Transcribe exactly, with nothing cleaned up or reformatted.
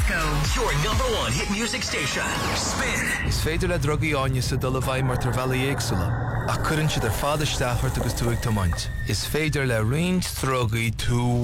Disco. Your number one hit music station. Spin. Is féidir le drogaí áine sa dul a bhaid mar tar bheala éagsúla. Ach cuireann siad ar fada steachart agus tú ag tamáint. Is féidir le roinnt drogaí tú